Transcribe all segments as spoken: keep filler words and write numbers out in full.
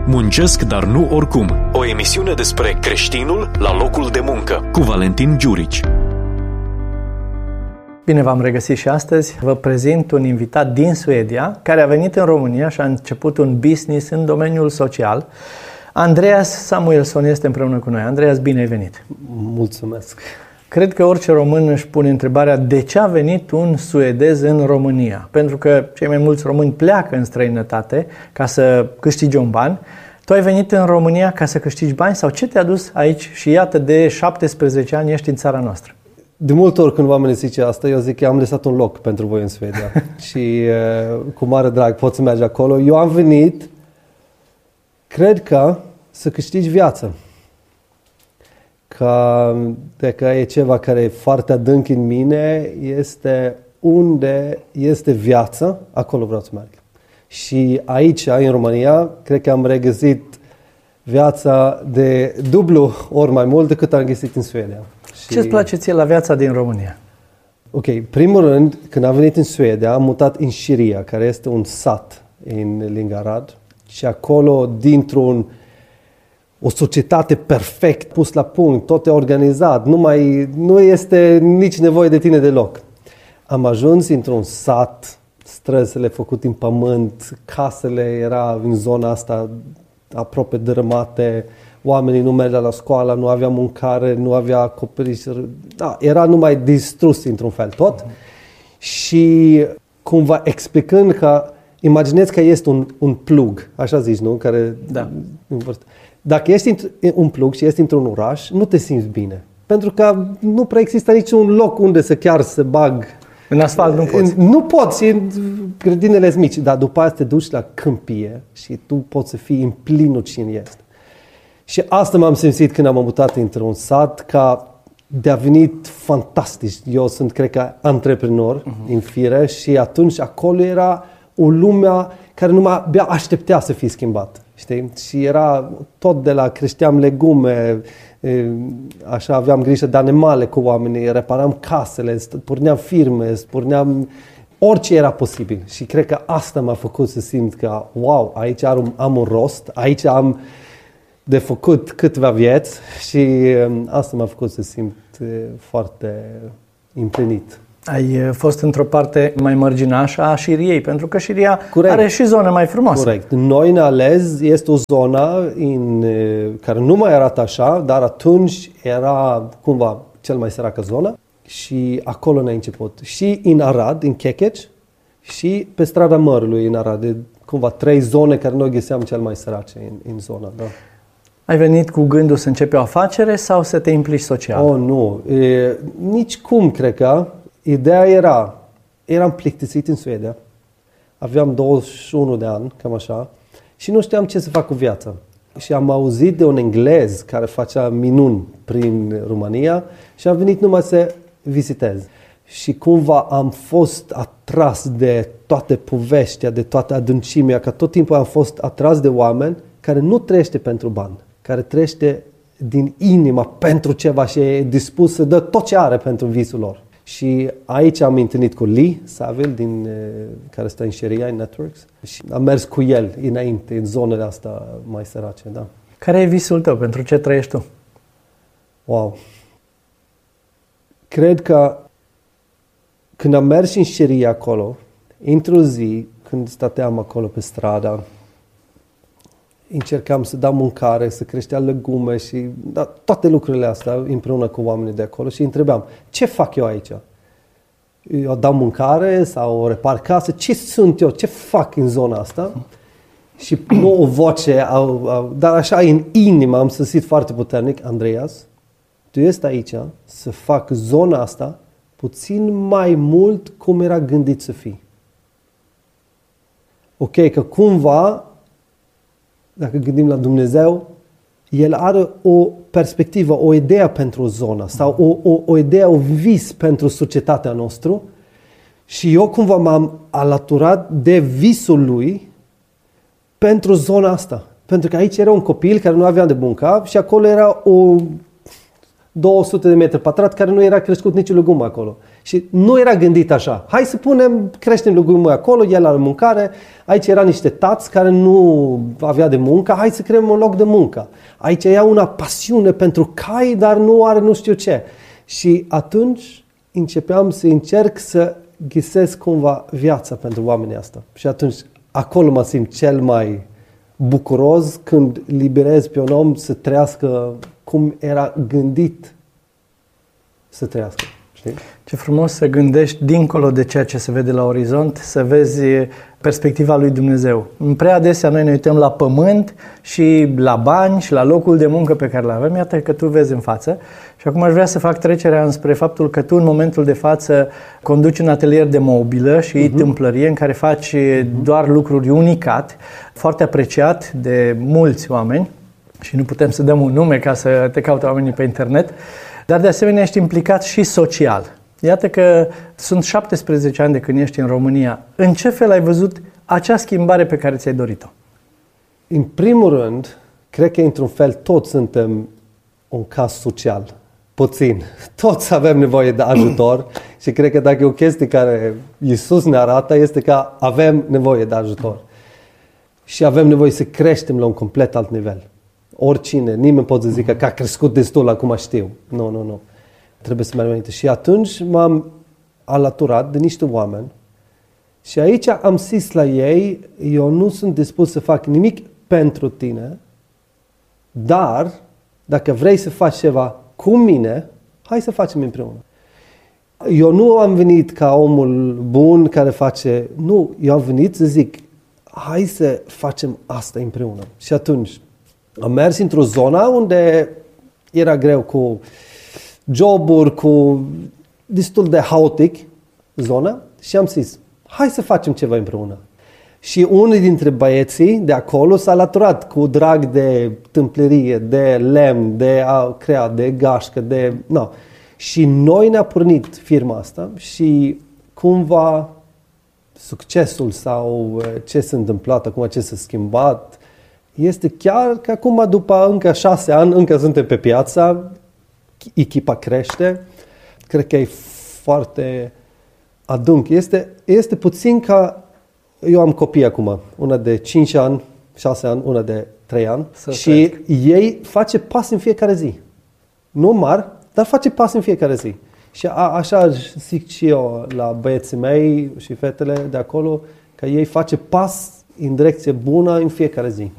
Muncesc, dar nu oricum. O emisiune despre creștinul la locul de muncă, cu Valentin Giurici. Bine v-am regăsit și astăzi. Vă prezint un invitat din Suedia, care a venit în România și a început un business în domeniul social. Andreas Samuelsson este împreună cu noi. Andreas, bine ai venit! Mulțumesc! Cred că orice român își pune întrebarea de ce a venit un suedez în România. Pentru că cei mai mulți români pleacă în străinătate ca să câștige un ban. Tu ai venit în România ca să câștigi bani sau ce te-a dus aici și iată de șaptesprezece ani ești în țara noastră? De multe ori când oamenii zice asta, eu zic că am lăsat un loc pentru voi în Suedia și cu mare drag poți să mergi acolo. Eu am venit, cred că, să câștigi viață. Că dacă e ceva care e foarte adânc în mine, este unde este viață, acolo vreau să merg. Și aici, în România, cred că am regăsit viața de dublu ori mai mult decât am găsit în Suedia. Și... Ce-ți place ție la viața din România? Ok, primul rând, când am venit în Suedia, am mutat în Șiria, care este un sat în lângă Arad. Și acolo, dintr-un o societate perfect pus la punct, tot e organizat, nu, mai, nu este nici nevoie de tine deloc. Am ajuns într-un sat, străzile făcute în pământ, casele era în zona asta aproape dărâmate, oamenii nu mergeau la școală, nu avea mâncare, nu avea acoperiș, da, era numai distrus într-un fel tot. Mm-hmm. Și cumva explicând că, imaginezi că este un, un plug, așa zici, nu? Care, da. Dacă ești un plug și ești într-un oraș, nu te simți bine. Pentru că nu prea există niciun loc unde să chiar să bag. În asfalt nu poți. Nu poți, grădinele sunt mici, dar după aceea te duci la câmpie și tu poți să fii în plinul cine este. Și asta m-am simțit când am mutat într-un sat, ca de a venit fantastic. Eu sunt, cred că, antreprenor uh-huh. în fire și atunci acolo era o lume care numai abia așteptea să fie schimbat. Știi? Și era tot de la creșteam legume, așa aveam grijă de animale cu oamenii, reparam casele, porneam firme, porneam orice era posibil. Și cred că asta m-a făcut să simt că, wow, aici am un rost, aici am de făcut câteva vieți și asta m-a făcut să simt foarte împlinit. Ai fost într-o parte mai mărginașă a Șiriei, pentru că Șiria Corect. Are și zone mai frumoase. Corect. Noi în Alez este o zonă în, care nu mai arată așa, dar atunci era cumva cel mai săracă zonă și acolo ne-a început. Și în Arad, în Kekeci, și pe strada Mărului în Arad. De, cumva trei zone care noi găseam cel mai sărace în, în zona. Da. Ai venit cu gândul să începi o afacere sau să te implici social? Oh, nu. E, nici cum, cred că. Ideea era, eram plictisit în Suedia, aveam douăzeci și unu de ani, cam așa, și nu știam ce să fac cu viața. Și am auzit de un englez care facea minuni prin România și am venit numai să vizitez. Și cumva am fost atras de toate povestea, de toată adâncimea, că tot timpul am fost atras de oameni care nu trăiește pentru bani, care trăiește din inima pentru ceva și e dispus să dă tot ce are pentru visul lor. Și aici am întâlnit cu Lee Saville, din, care stă în Șiria, în Networks. Și am mers cu el înainte, în zonele astea mai sărace. Da. Care e visul tău? Pentru ce trăiești tu? Wow! Cred că când am mers în Șiria acolo, într-o zi, când stăteam acolo pe stradă, încercam să dau mâncare, să creștea legume și da, toate lucrurile astea împreună cu oamenii de acolo și întrebam, ce fac eu aici? Eu dau mâncare sau repar casă? Ce sunt eu? Ce fac în zona asta? Și nu o voce, au, au, dar așa în inimă am simțit foarte puternic, Andreas, tu ești aici să fac zona asta puțin mai mult cum era gândit să fii. Ok, că cumva dacă gândim la Dumnezeu, El are o perspectivă, o idee pentru zona sau o, o, o idee, o vis pentru societatea noastră și eu cumva m-am alăturat de visul Lui pentru zona asta. Pentru că aici era un copil care nu avea de mânca și acolo era o două sute de metri pătrați care nu era crescut nici legumă acolo. Și nu era gândit așa. Hai să punem, creștem legumă acolo, el are mâncare. Aici erau niște tați care nu avea de muncă. Hai să creăm un loc de muncă. Aici era una pasiune pentru cai, dar nu are nu știu ce. Și atunci începeam să încerc să găsesc cumva viața pentru oamenii asta. Și atunci acolo mă simt cel mai bucuros când liberez pe un om să trăiască cum era gândit să trăiască. Știi? Ce frumos să gândești dincolo de ceea ce se vede la orizont, să vezi perspectiva lui Dumnezeu. Prea adesea noi ne uităm la pământ și la bani și la locul de muncă pe care îl avem. Iată că tu vezi în față. Și acum aș vrea să fac trecerea înspre faptul că tu în momentul de față conduci un atelier de mobilă și uh-huh. tâmplărie în care faci uh-huh. doar lucruri unicat, foarte apreciat de mulți oameni. Și nu putem să dăm un nume ca să te caute oamenii pe internet, dar de asemenea ești implicat și social. Iată că sunt șaptesprezece ani de când ești în România. În ce fel ai văzut acea schimbare pe care ți-ai dorit-o? În primul rând, cred că într-un fel toți suntem un caz social. Puțin. Toți avem nevoie de ajutor și cred că dacă e o chestie care Iisus ne arată este că avem nevoie de ajutor. Și avem nevoie să creștem la un complet alt nivel. Oricine, nimeni poate să zică că a crescut destul, acum știu. Nu, nu, nu. Trebuie să mergem înainte. Și atunci m-am alăturat de niște oameni și aici am zis la ei, eu nu sunt dispus să fac nimic pentru tine, dar dacă vrei să faci ceva cu mine, hai să facem împreună. Eu nu am venit ca omul bun care face, nu, eu am venit să zic, hai să facem asta împreună. Și atunci am mers într-o zonă unde era greu cu joburi, cu destul de haotic zona și am zis, hai să facem ceva împreună. Și unul dintre băieții de acolo s-a alăturat cu drag de tâmplerie, de lemn, de a crea, de gașcă, de... No. Și noi ne-a pornit firma asta și cumva succesul sau ce s-a întâmplat acum, ce s-a schimbat, este chiar că acum, după încă șase ani, încă suntem pe piață, echipa crește, cred că e foarte adânc. Este, este puțin ca, eu am copii acum, una de cinci ani, șase ani, una de trei ani Să și trec. Ei face pas în fiecare zi. Nu mari, dar face pas în fiecare zi. Și a, așa zic și eu la băieții mei și fetele de acolo, că ei face pas în direcție bună în fiecare zi.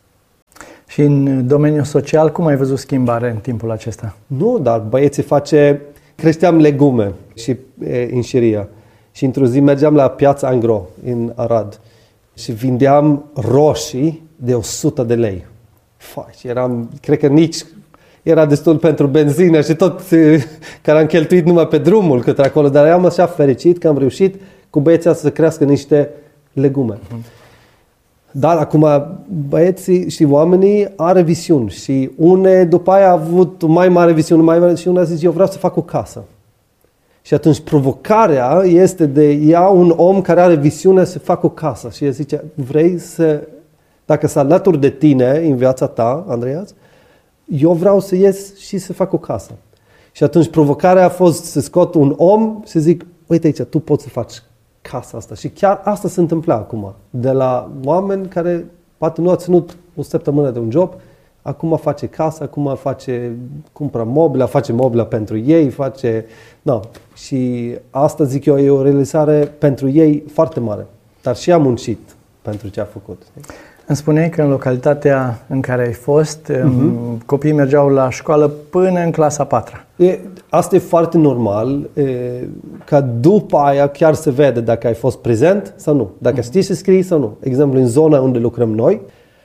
Și în domeniul social, cum ai văzut schimbare în timpul acesta? Nu, dar băieții face... Creșteam legume și e, în Șiria. Și într-o zi mergeam la piața Angro, în Arad. Și vindeam roșii de o sută de lei. Fai, și eram... Cred că nici... Era destul pentru benzină și tot care am cheltuit numai pe drumul către acolo. Dar eram așa fericit că am reușit cu băieții să crească niște legume. Uh-huh. Dar acum băieții și oamenii are visiuni și une după aia a avut mai mare visiune mai mare și una a zis eu vreau să fac o casă. Și atunci provocarea este de ia un om care are visiunea să facă o casă și el zice vrei să, dacă să alături de tine în viața ta, Andreas, eu vreau să ies și să fac o casă. Și atunci provocarea a fost să scot un om și să zic uite aici, tu poți să faci casa asta. Și chiar asta se întâmplă acum. De la oameni care poate nu a ținut o săptămână de un job, acum face casă, acum face, cumpără mobila, face mobila pentru ei, face... No. Și asta, zic eu, e o realizare pentru ei foarte mare. Dar și am muncit pentru ce a făcut. Îmi spuneai că în localitatea în care ai fost, uh-huh. copiii mergeau la școală până în clasa a patra. E, asta e foarte normal, e, ca după aia chiar se vede dacă ai fost prezent sau nu, dacă uh-huh. știi să scrii sau nu. Exemplu, în zona unde lucrăm noi,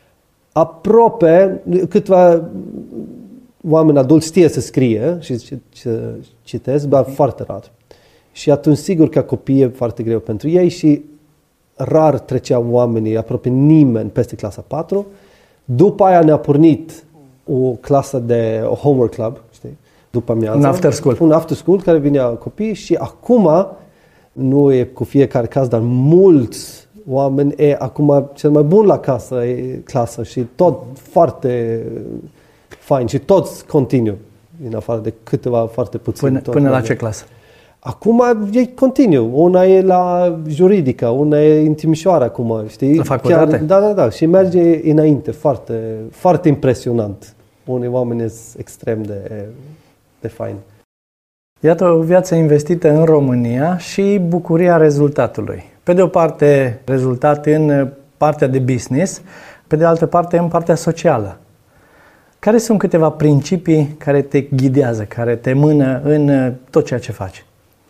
aproape câțiva oameni adulți știe să scrie și citesc, dar foarte rar. Și atunci sigur că copiii e foarte greu pentru ei și rar treceau oamenii, aproape nimeni peste clasa patru. După aia ne-a pornit o clasă de o homework club, știi? După amiază. Un after school. Un after school care vinea copii și acum, nu e cu fiecare caz, dar mulți oameni e acum cel mai bun la casă, e clasă și tot foarte fain și toți continuu. în afară de câteva foarte puține. Până, până la ce clasă? Acum ei continuu. Una e la juridică, una e în Timișoara acum, știi? La facultate? Chiar, da, da, da. Și merge înainte, foarte, foarte impresionant. Unii oameni sunt extrem de, de faini. Iată o viață investită în România și bucuria rezultatului. Pe de o parte, rezultat în partea de business, pe de altă parte, în partea socială. Care sunt câteva principii care te ghidează, care te mână în tot ceea ce faci?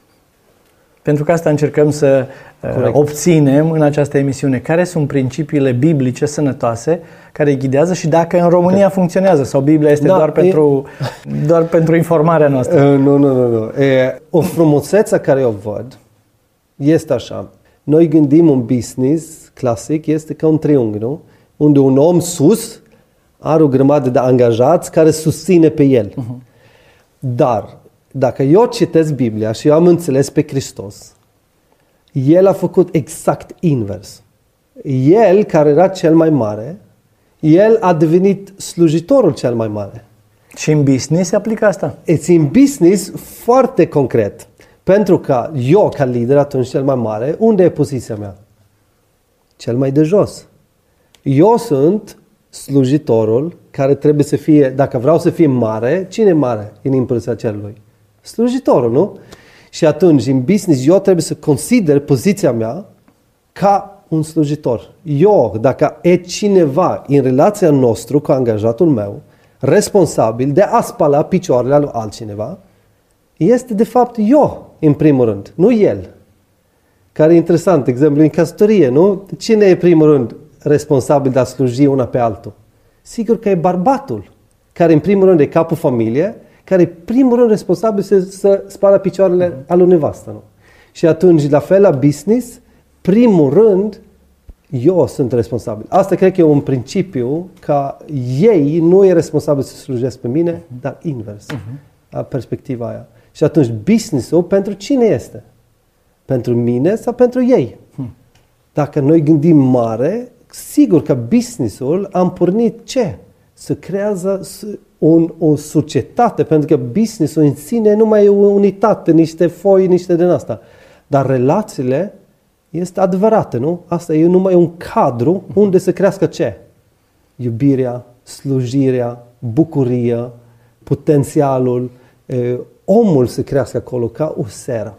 Pentru că asta încercăm să Corect. obținem în această emisiune. Care sunt principiile biblice sănătoase care îi ghidează și dacă în România okay. funcționează sau Biblia este da, doar, e... pentru, doar pentru informarea noastră? Uh, nu, nu, nu. nu. E, o frumusețe care o văd este așa. Noi gândim un business clasic, este ca un triunghi, nu? Unde un om sus are o grămadă de angajați care susține pe el. Uh-huh. Dar dacă eu citesc Biblia și eu am înțeles pe Hristos, El a făcut exact invers. El, care era cel mai mare, El a devenit slujitorul cel mai mare. Și în business se aplică asta? E în business foarte concret. Pentru că eu, ca lider, atunci cel mai mare, unde e poziția mea? Cel mai de jos. Eu sunt slujitorul care trebuie să fie, dacă vreau să fie mare, cine e mare în Împărăția Cerului? Slujitorul, nu? Și atunci, în business, eu trebuie să consider poziția mea ca un slujitor. Eu, dacă e cineva în relația noastră cu angajatul meu, responsabil de a spăla picioarele lui altcineva, este de fapt eu, în primul rând, nu el. Care e interesant, de exemplu, în căsătorie, nu? Cine e, în primul rând, responsabil de a sluji una pe altul? Sigur că e bărbatul, care, în primul rând, e capul familiei, care e primul rând responsabil să, să spală picioarele uh-huh. al lui nevastă. Nu? Și atunci, la fel la business, primul rând, eu sunt responsabil. Asta cred că e un principiu că ei nu e responsabil să slujesc pe mine, uh-huh. dar invers. Uh-huh. Perspectiva aia. Și atunci, business-ul pentru cine este? Pentru mine sau pentru ei? Uh-huh. Dacă noi gândim mare, sigur că business-ul am pornit ce? Să creează un, o societate, pentru că business-ul în sine nu mai e o unitate, niște foi, niște din asta. Dar relațiile este adevărată, nu? Asta e numai un cadru unde să crească ce? Iubirea, slujirea, bucuria, potențialul, e, omul să crească acolo ca o seră.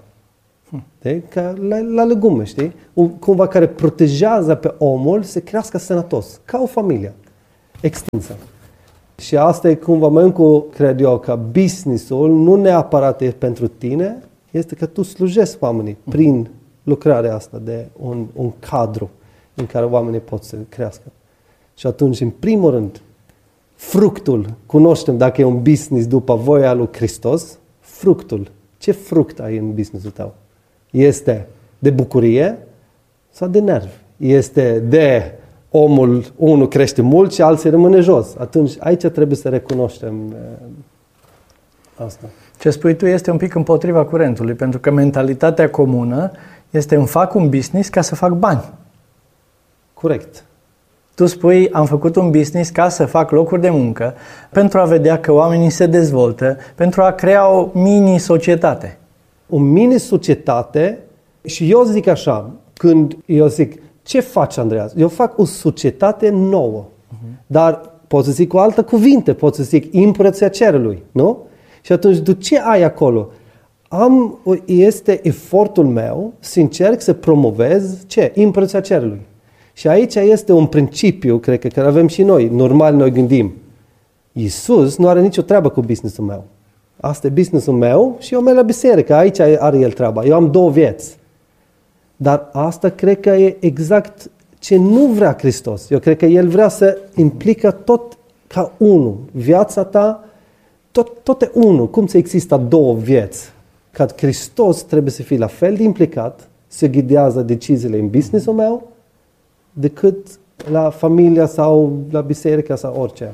De? Ca la, la legume, știi? Cumva care protejează pe omul să crească sănătos, ca o familie extinsă. Și asta e cumva mai încă, cred eu, că business-ul nu neapărat e pentru tine, este că tu slujești oamenii prin lucrarea asta de un, un cadru în care oamenii pot să crească. Și atunci, în primul rând, fructul, cunoaștem dacă e un business după voia lui Hristos, fructul. Ce fruct ai în business-ul tău? Este de bucurie sau de nervi? Este de omul, unul crește mult și alții rămâne jos. Atunci aici trebuie să recunoaștem asta. Ce spui tu este un pic împotriva curentului, pentru că mentalitatea comună este îmi fac un business ca să fac bani. Corect. Tu spui, am făcut un business ca să fac locuri de muncă, pentru a vedea că oamenii se dezvoltă, pentru a crea o mini-societate. O mini-societate și eu zic așa, când eu zic, ce faci, Andreas? Eu fac o societate nouă, uh-huh. dar pot să zic cu alte cuvinte, pot să zic Împărăția Cerului, nu? Și atunci, de ce ai acolo? Am, este efortul meu să încerc să promovez ce? Împărăția Cerului. Și aici este un principiu, cred că, care avem și noi. Normal, noi gândim, Iisus nu are nicio treabă cu business-ul meu. Asta e business-ul meu și eu merg la biserică. Aici are el treaba. Eu am două vieți. Dar asta cred că e exact ce nu vrea Hristos. Eu cred că El vrea să implică tot ca unul. Viața ta, tot, tot e unul. Cum să există două vieți? Că Hristos trebuie să fie la fel de implicat, să ghidează deciziile în business-ul meu, decât la familia sau la biserică sau orice.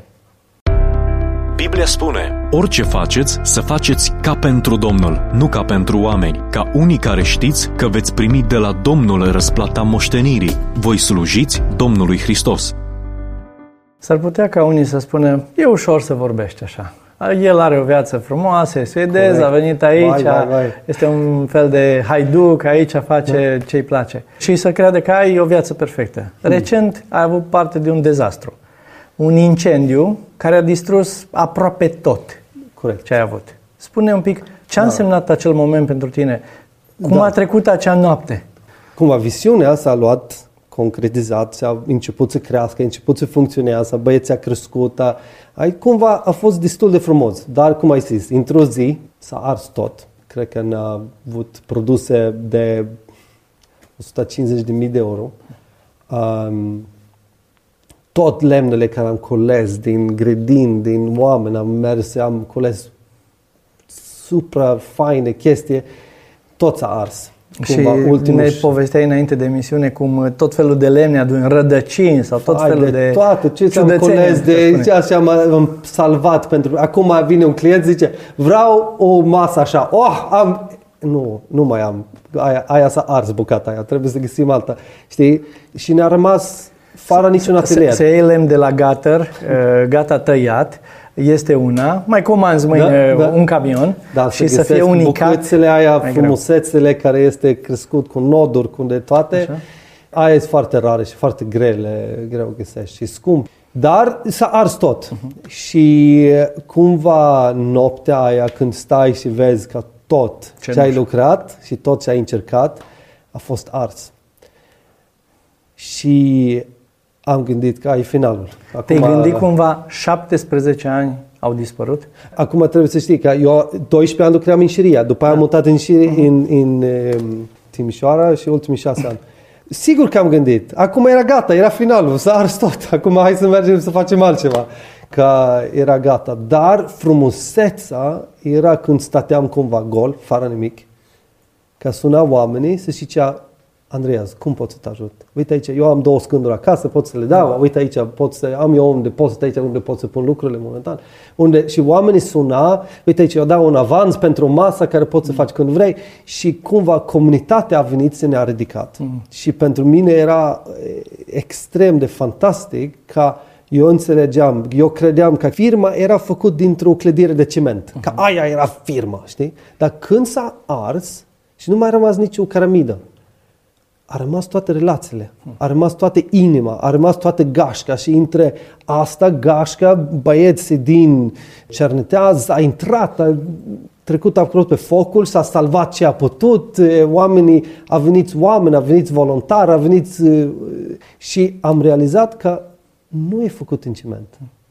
Biblia spune, orice faceți, să faceți ca pentru Domnul, nu ca pentru oameni, ca unii care știți că veți primi de la Domnul răsplata moștenirii. Voi slujiți Domnului Hristos. S-ar putea ca unii să spună, e ușor să vorbești așa. El are o viață frumoasă, e suedez, Corect. a venit aici, vai, vai, vai. este un fel de haiduc, aici face da. ce-i place. Și să crede că ai o viață perfectă. Recent ai avut parte de un dezastru. Un incendiu care a distrus aproape tot Corect. ce ai avut. Spune un pic ce a da. însemnat acel moment pentru tine. Cum da. a trecut acea noapte? Cumva visiunea s-a luat concretizat, a început să crească, a început să funcționează, băieții a crescut, a, a, cumva a fost destul de frumos. Dar, cum ai zis, într-o zi s-a ars tot. Cred că n-a avut produse de o sută cincizeci de mii de euro. Um, tot lemnele care am coles din grădini, din oameni, am mers, am coles supra faine chestii, tot s-a ars. Cumva, și ultimul... ne povesteai înainte de emisiune cum tot felul de lemne adun rădăcini sau tot Ai felul de, de toate, ce ți-am coles de ce așa am salvat pentru... Acum vine un client, zice, vreau o masă așa. Oh, am... Nu, nu mai am. Aia, aia s-a ars bucata aia, trebuie să găsim alta. Știi? Și ne-a rămas fără niciun atelier. Să iei lemn de la gatăr, gata tăiat, este una, mai comanzi mâine da, da. un camion da, și să fie unicat. Bucățele aia, frumusețele care este crescut cu noduri, cu de toate, așa. Aia este foarte rare și foarte grele, greu găsești și scump. Dar s-a ars tot. Uh-huh. Și cumva noaptea aia când stai și vezi că tot ce, ce ai lucrat și tot ce ai încercat a fost ars. Și am gândit că ai finalul. Acum, te-ai gândit cumva șaptesprezece ani au dispărut? Acum trebuie să știi că eu doisprezece ani lucram în Șiria, după aia am mutat în, Șiria, uh-huh. în, în, în Timișoara și ultimii șase ani. Sigur că am gândit. Acum era gata, era finalul, s-a ars tot. Acum hai să mergem să facem altceva. Că era gata. Dar frumusețea era când stăteam cumva gol, fără nimic, că suna oamenii să zicea, Andreas, cum pot să te ajut? Uite aici, eu am două scânduri acasă, pot să le dau, uite aici, pot să, am eu un depozit aici unde pot să pun lucrurile momentan. Unde, și oamenii suna, uite aici, eu dau un avans pentru o masă care poți să faci când vrei și cumva comunitatea a venit să ne-a ridicat. Mm. Și pentru mine era extrem de fantastic ca eu înțelegeam, eu credeam că firma era făcut dintr-o clădire de ciment, uh-huh. că aia era firma, știi? Dar când s-a ars și nu mai a rămas nicio cărămidă, a rămas toate relațiile, a rămas toate inima, a rămas toată gașca și între asta, gașca, băieții din Cernăteaz a intrat, a trecut acolo pe focul, s-a salvat ce a putut, oamenii, a venit oameni, a venit voluntari, a venit și am realizat că nu e făcut în ciment.